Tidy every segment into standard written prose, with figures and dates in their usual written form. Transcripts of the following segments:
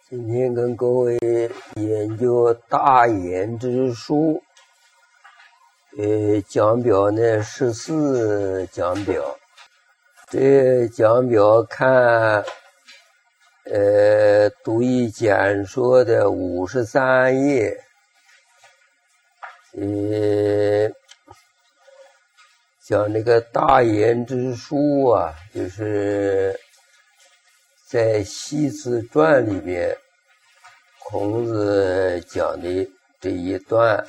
今天跟各位研究大言之术，讲表呢14讲表，这讲表看读一简说的53页，讲这个大言之术啊，就是在《系辞传》里边，孔子讲的这一段。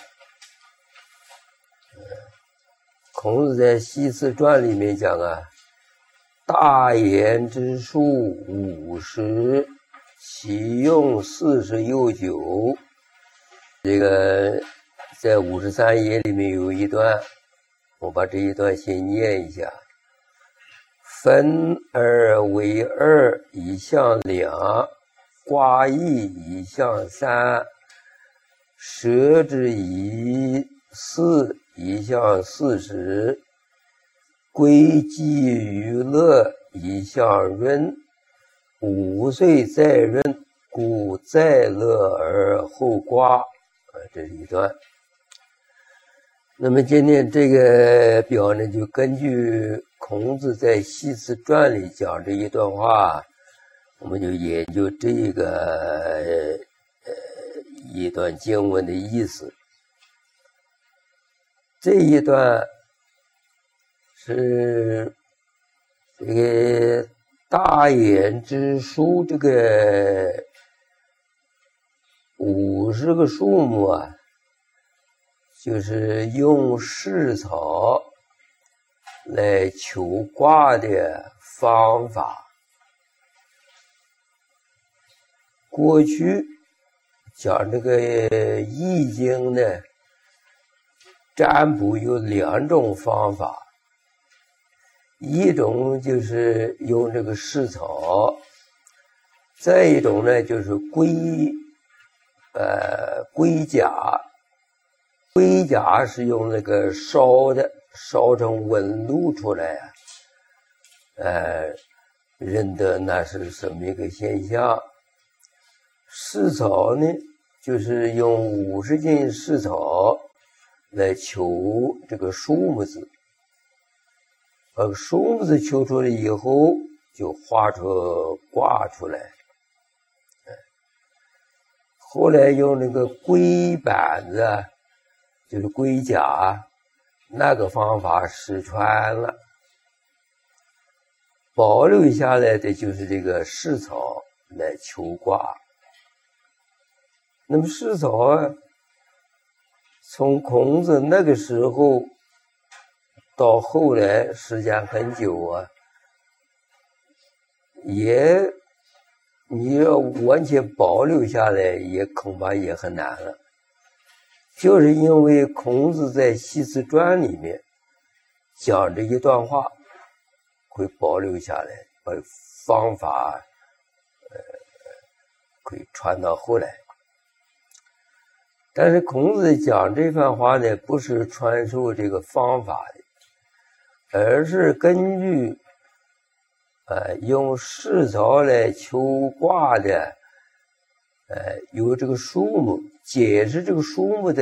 孔子在《系辞传》里面讲啊，大言之术50，其用40又9。这个在53页里面有一段，我把这一段先念一下。分而为2，一象2，卦义一象3，舍之以4，一象40，归集于乐，一象润。5岁在润，故在乐而后卦。这是一段。那么今天这个表呢，就根据孔子在《系辞传》里讲这一段话，我们就研究这个一段经文的意思。这一段是这个大言之术，这个50个数目啊，就是用试草来求卦的方法。过去讲这个易经呢，占卜有2种方法，一种就是用这个试草，再一种呢就是龟甲。龟甲是用那个烧的，烧成纹路出来认得那是什么一个现象。试草呢，就是用50斤试草来求这个数目字，数目字求出来以后，就画出卦出来。后来用那个龟板子，就是龟甲，那个方法失传了，保留下来的就是这个试草来求卦。那么试草啊，从孔子那个时候到后来时间很久啊，你要完全保留下来，也恐怕也很难了。就是因为孔子在《系辞传》里面讲这一段话，会保留下来，把方法可以传到后来。但是孔子讲这番话呢，不是传授这个方法的，而是根据用试草来求卦的有这个数目，解释这个数目的